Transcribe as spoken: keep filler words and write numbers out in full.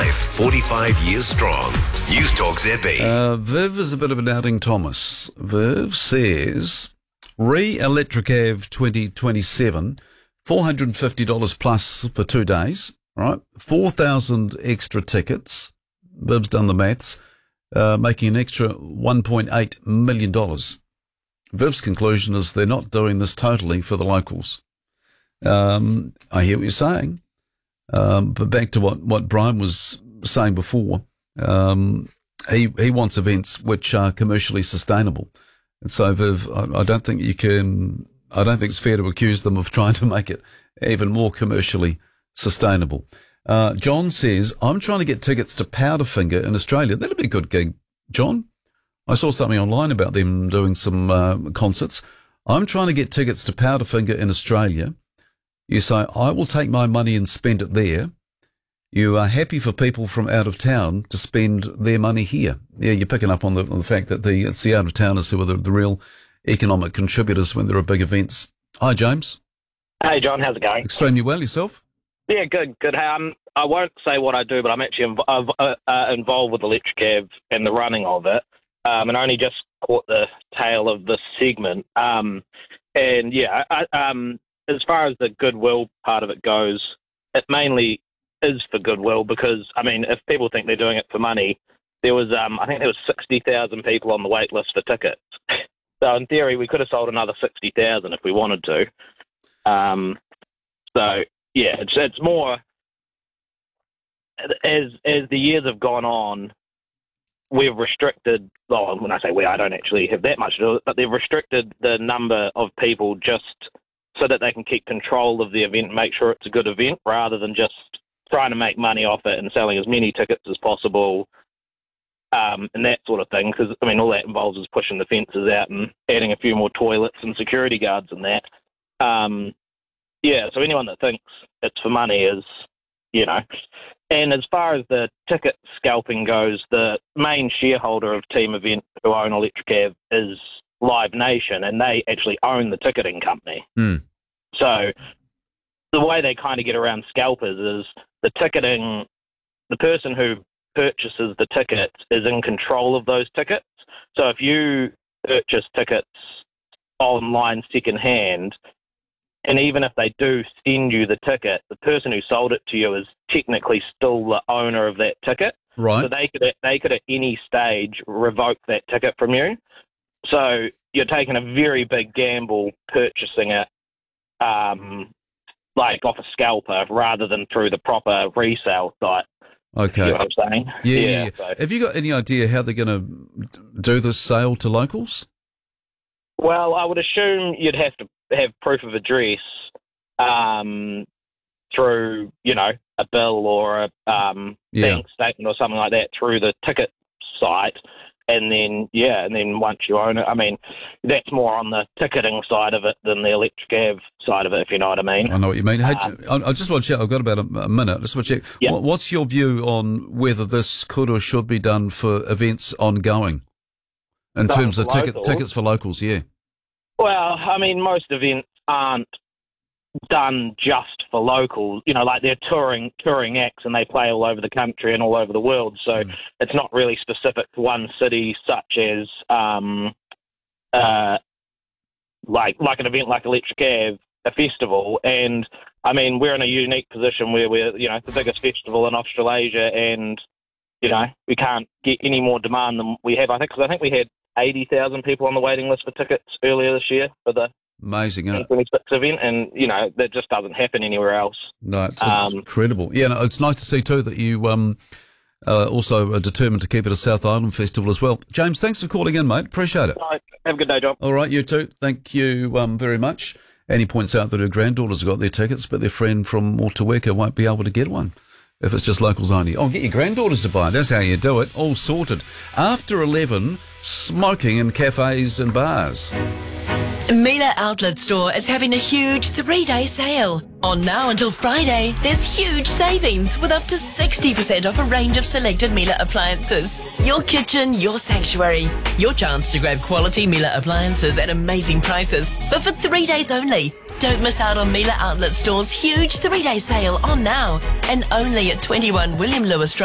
life, forty-five years strong. News Talk Z B. Uh, Viv is a bit of a doubting Thomas. Viv says, re-Electric Ave twenty twenty-seven, four hundred fifty dollars plus for two days, right? four thousand extra tickets. Viv's done the maths, uh, making an extra one point eight million dollars. Viv's conclusion is they're not doing this totally for the locals. Um, I hear what you're saying. Um, but back to what, what Brian was saying before, um, he, he wants events which are commercially sustainable. And so, Viv, I, I don't think you can, I don't think it's fair to accuse them of trying to make it even more commercially sustainable. Uh, John says, I'm trying to get tickets to Powderfinger in Australia. That'd be a good gig, John. I saw something online about them doing some uh, concerts. I'm trying to get tickets to Powderfinger in Australia. You say, I will take my money and spend it there. You are happy for people from out of town to spend their money here. Yeah, you're picking up on the, on the fact that the, it's the out of towners who are the, the real economic contributors when there are big events. Hi, James. Hey, John. How's it going? Extremely well. Yourself? Yeah, good, good. Um, I won't say what I do, but I'm actually inv- uh, uh, involved with Electric Ave and the running of it, um, and only just caught the tail of this segment. Um, and yeah, I, um, as far as the goodwill part of it goes, it mainly is for goodwill because, I mean, if people think they're doing it for money, there was, um, I think there was sixty thousand people on the wait list for tickets. So in theory, we could have sold another sixty thousand if we wanted to. Um, so yeah, it's, it's more, as as the years have gone on, we've restricted, well, when I say we, I don't actually have that much to do with it, but they've restricted the number of people just so that they can keep control of the event and make sure it's a good event rather than just trying to make money off it and selling as many tickets as possible um, and that sort of thing. Because, I mean, all that involves is pushing the fences out and adding a few more toilets and security guards and that. Um, yeah, so anyone that thinks it's for money is, you know. And as far as the ticket scalping goes, the main shareholder of Team Event who own Electric Ave is Live Nation, and they actually own the ticketing company. Mm. So the way they kind of get around scalpers is the ticketing, the person who purchases the tickets is in control of those tickets. So if you purchase tickets online secondhand, and even if they do send you the ticket, the person who sold it to you is technically still the owner of that ticket. Right. So they could, they could at any stage revoke that ticket from you. So you're taking a very big gamble purchasing it, um, like off a scalper rather than through the proper resale site. Okay. You know what I'm saying? Yeah, yeah. yeah. So. Have you got any idea how they're going to do this sale to locals? Well, I would assume you'd have to have proof of address um, through, you know, a bill or a um, yeah. bank statement or something like that through the ticket site. And then, yeah, and then once you own it, I mean, that's more on the ticketing side of it than the Electric Ave side of it, if you know what I mean. I know what you mean. Hey, um, I, I just want to check, I've got about a, a minute. I just want to check. Yeah. What, what's your view on whether this could or should be done for events ongoing in Done terms of for ticket, locals? tickets for locals? Yeah. Well, I mean, most events aren't done just for locals. You know, like they're touring touring acts and they play all over the country and all over the world. So mm. it's not really specific to one city, such as um, uh, like like an event like Electric Ave, a festival. And I mean, we're in a unique position where we're, you know, the biggest festival in Australasia, and you know, we can't get any more demand than we have. I think because I think we had eighty thousand people on the waiting list for tickets earlier this year for the amazing twenty twenty-six event, and you know that just doesn't happen anywhere else. No, it's, um, it's incredible. Yeah, no, it's nice to see too that you um, uh, also are determined to keep it a South Island festival as well. James, thanks for calling in, mate. Appreciate it. All right, have a good day, John. All right, you too. Thank you um, very much. And he points out that her granddaughters got their tickets, but their friend from Motueka won't be able to get one if it's just locals only. Oh, get your granddaughters to buy it. That's how you do it. All sorted. After eleven, smoking in cafes and bars. Miele Outlet Store is having a huge three-day sale. On now until Friday, there's huge savings with up to sixty percent off a range of selected Miele appliances. Your kitchen, your sanctuary. Your chance to grab quality Miele appliances at amazing prices, but for three days only. Don't miss out on Miele Outlet Store's huge three-day sale on now and only at twenty-one William Lewis Drive.